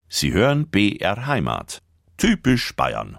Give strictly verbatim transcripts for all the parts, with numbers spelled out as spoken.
Sie hören B R Heimat. Typisch Bayern.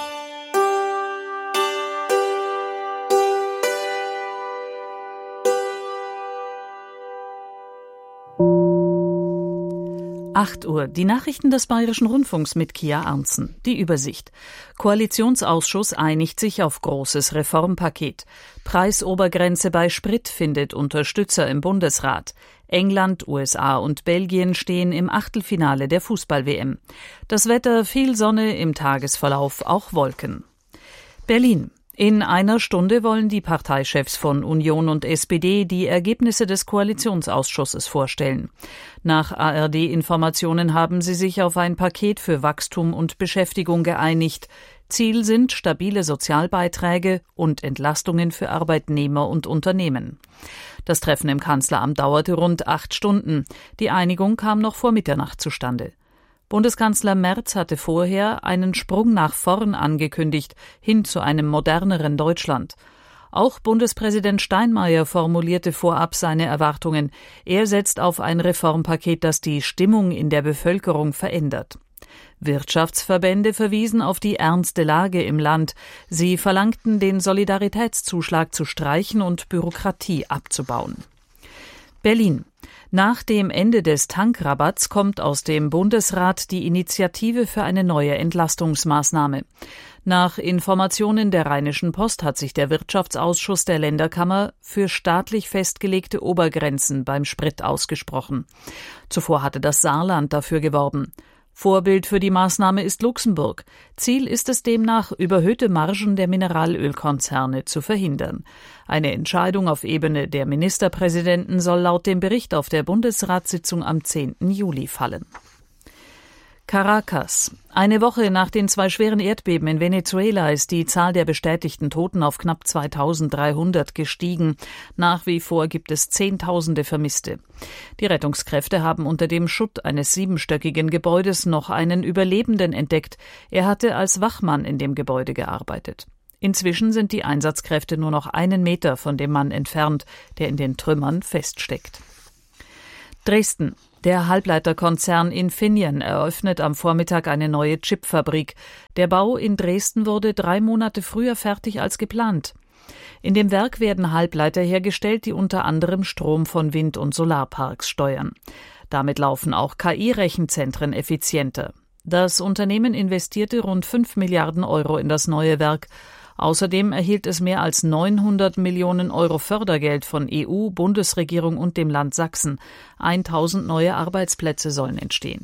acht Uhr. Die Nachrichten des Bayerischen Rundfunks mit Kia Arntzen. Die Übersicht. Koalitionsausschuss einigt sich auf großes Reformpaket. Preisobergrenze bei Sprit findet Unterstützer im Bundesrat. England, U S A und Belgien stehen im Achtelfinale der Fußball-W M. Das Wetter: viel Sonne, im Tagesverlauf auch Wolken. Berlin. In einer Stunde wollen die Parteichefs von Union und S P D die Ergebnisse des Koalitionsausschusses vorstellen. Nach A R D-Informationen haben sie sich auf ein Paket für Wachstum und Beschäftigung geeinigt. Ziel sind stabile Sozialbeiträge und Entlastungen für Arbeitnehmer und Unternehmen. Das Treffen im Kanzleramt dauerte rund acht Stunden. Die Einigung kam noch vor Mitternacht zustande. Bundeskanzler Merz hatte vorher einen Sprung nach vorn angekündigt, hin zu einem moderneren Deutschland. Auch Bundespräsident Steinmeier formulierte vorab seine Erwartungen. Er setzt auf ein Reformpaket, das die Stimmung in der Bevölkerung verändert. Wirtschaftsverbände verwiesen auf die ernste Lage im Land. Sie verlangten, den Solidaritätszuschlag zu streichen und Bürokratie abzubauen. Berlin. Nach dem Ende des Tankrabatts kommt aus dem Bundesrat die Initiative für eine neue Entlastungsmaßnahme. Nach Informationen der Rheinischen Post hat sich der Wirtschaftsausschuss der Länderkammer für staatlich festgelegte Obergrenzen beim Sprit ausgesprochen. Zuvor hatte das Saarland dafür geworben. Vorbild für die Maßnahme ist Luxemburg. Ziel ist es demnach, überhöhte Margen der Mineralölkonzerne zu verhindern. Eine Entscheidung auf Ebene der Ministerpräsidenten soll laut dem Bericht auf der Bundesratssitzung am zehnten Juli fallen. Caracas. Eine Woche nach den zwei schweren Erdbeben in Venezuela ist die Zahl der bestätigten Toten auf knapp zweitausenddreihundert gestiegen. Nach wie vor gibt es Zehntausende Vermisste. Die Rettungskräfte haben unter dem Schutt eines siebenstöckigen Gebäudes noch einen Überlebenden entdeckt. Er hatte als Wachmann in dem Gebäude gearbeitet. Inzwischen sind die Einsatzkräfte nur noch einen Meter von dem Mann entfernt, der in den Trümmern feststeckt. Dresden. Der Halbleiterkonzern Infineon eröffnet am Vormittag eine neue Chipfabrik. Der Bau in Dresden wurde drei Monate früher fertig als geplant. In dem Werk werden Halbleiter hergestellt, die unter anderem Strom von Wind- und Solarparks steuern. Damit laufen auch K I-Rechenzentren effizienter. Das Unternehmen investierte rund fünf Milliarden Euro in das neue Werk. Außerdem erhielt es mehr als neunhundert Millionen Euro Fördergeld von E U, Bundesregierung und dem Land Sachsen. tausend neue Arbeitsplätze sollen entstehen.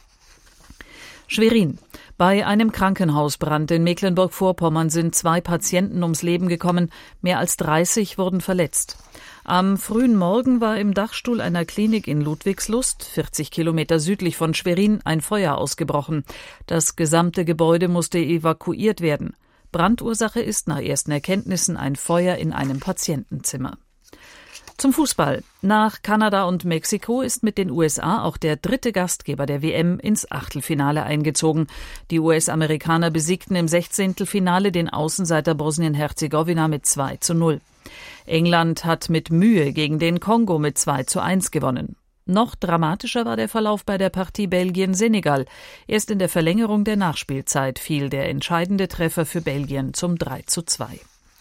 Schwerin. Bei einem Krankenhausbrand in Mecklenburg-Vorpommern sind zwei Patienten ums Leben gekommen, mehr als dreißig wurden verletzt. Am frühen Morgen war im Dachstuhl einer Klinik in Ludwigslust, vierzig Kilometer südlich von Schwerin, ein Feuer ausgebrochen. Das gesamte Gebäude musste evakuiert werden. Brandursache ist nach ersten Erkenntnissen ein Feuer in einem Patientenzimmer. Zum Fußball. Nach Kanada und Mexiko ist mit den U S A auch der dritte Gastgeber der W M ins Achtelfinale eingezogen. Die U S-Amerikaner besiegten im Sechzehntelfinale den Außenseiter Bosnien-Herzegowina mit zwei zu null. England hat mit Mühe gegen den Kongo mit zwei zu eins gewonnen. Noch dramatischer war der Verlauf bei der Partie Belgien-Senegal. Erst in der Verlängerung der Nachspielzeit fiel der entscheidende Treffer für Belgien zum drei zu zwei.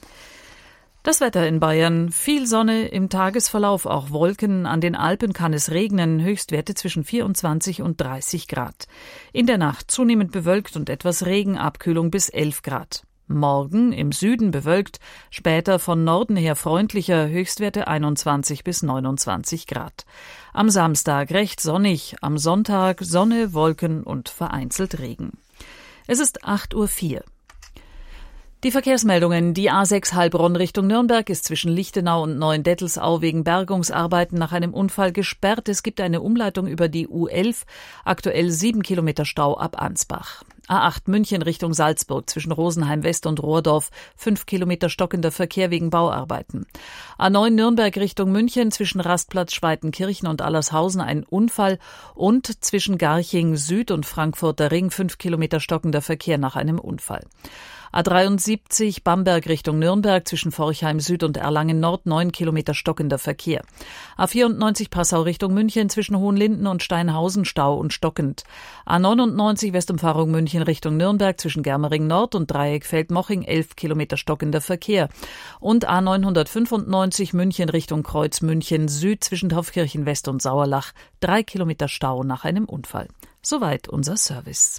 Das Wetter in Bayern: viel Sonne, im Tagesverlauf auch Wolken, an den Alpen kann es regnen, Höchstwerte zwischen vierundzwanzig und dreißig Grad. In der Nacht zunehmend bewölkt und etwas Regen, Abkühlung bis elf Grad. Morgen im Süden bewölkt, später von Norden her freundlicher, Höchstwerte einundzwanzig bis neunundzwanzig Grad. Am Samstag recht sonnig, am Sonntag Sonne, Wolken und vereinzelt Regen. Es ist acht Uhr vier. Die Verkehrsmeldungen: Die A sechs Heilbronn Richtung Nürnberg ist zwischen Lichtenau und Neuendettelsau wegen Bergungsarbeiten nach einem Unfall gesperrt. Es gibt eine Umleitung über die U elf, aktuell sieben Kilometer Stau ab Ansbach. A acht München Richtung Salzburg zwischen Rosenheim West und Rohrdorf, fünf Kilometer stockender Verkehr wegen Bauarbeiten. A neun Nürnberg Richtung München zwischen Rastplatz Schweitenkirchen und Allershausen ein Unfall und zwischen Garching Süd und Frankfurter Ring fünf Kilometer stockender Verkehr nach einem Unfall. A dreiundsiebzig Bamberg Richtung Nürnberg zwischen Forchheim Süd und Erlangen Nord neun Kilometer stockender Verkehr. A vierundneunzig Passau Richtung München zwischen Hohenlinden und Steinhausen Stau und stockend. A neunundneunzig Westumfahrung München Richtung Nürnberg zwischen Germering Nord und Dreieckfeld-Moching elf Kilometer stockender Verkehr. Und A neunhundertfünfundneunzig München Richtung Kreuz München Süd zwischen Taufkirchen West und Sauerlach drei Kilometer Stau nach einem Unfall. Soweit unser Service.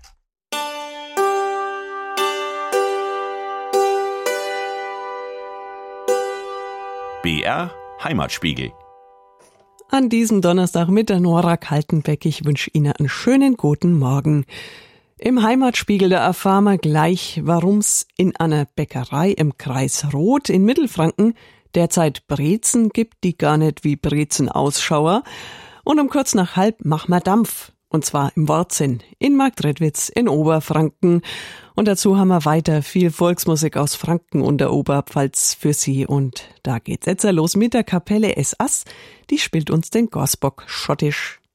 B R Heimatspiegel. An diesem Donnerstag mit der Nora Kaltenbeck. Ich wünsche Ihnen einen schönen guten Morgen. Im Heimatspiegel, da erfahren wir gleich, warum's in einer Bäckerei im Kreis Roth in Mittelfranken derzeit Brezen gibt, die gar nicht wie Brezen ausschauer. Und um kurz nach halb machen wir Dampf. Und zwar im Wortsinn in Marktredwitz in Oberfranken. Und dazu haben wir weiter viel Volksmusik aus Franken und der Oberpfalz für Sie. Und da geht's jetzt los mit der Kapelle Es Ass. Die spielt uns den Gorsbock schottisch.